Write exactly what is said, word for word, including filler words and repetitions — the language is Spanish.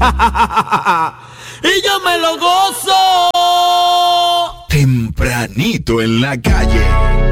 Y yo me lo gozo. Tempranito en la calle.